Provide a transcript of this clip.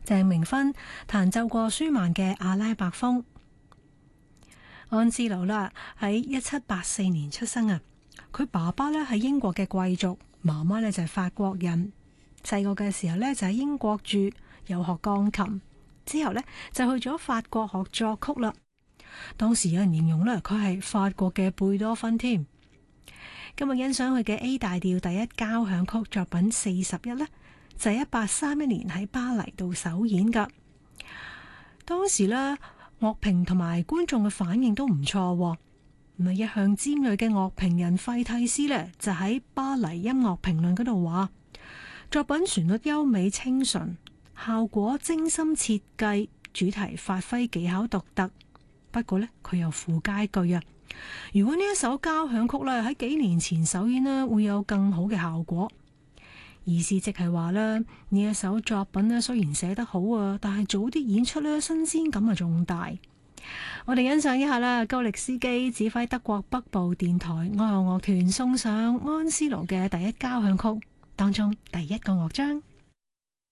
鄭明芬彈奏過舒曼嘅阿拉伯風。安斯勞啦，喺1784年出生啊。佢爸爸咧係英國嘅貴族，媽媽咧就係法國人。細個嘅時候咧就喺英國住，又學鋼琴，之後咧就去咗法國學作曲啦。當時有人形容咧佢係法國嘅貝多芬添。今日欣賞佢嘅 A 大調第一交響曲作品41呢，就係1831年喺巴黎度首演噶。當時呢，樂評同埋觀眾嘅反應都唔錯。咁啊，一向尖銳嘅樂評人費蒂斯呢，就喺巴黎音樂評論嗰度話，作品旋律優美清純，效果精心設計，主題發揮技巧獨特。不過呢，佢又附加句啊，如果呢一首交響曲咧喺幾年前首演呢，會有更好嘅效果。意思即係話咧，呢一首作品咧雖然寫得好啊，但係早啲演出咧新鮮感啊仲大。我哋欣賞一下啦，高力斯基指揮德國北部電台愛樂樂團送上安斯勞嘅第一交響曲當中第一個樂章。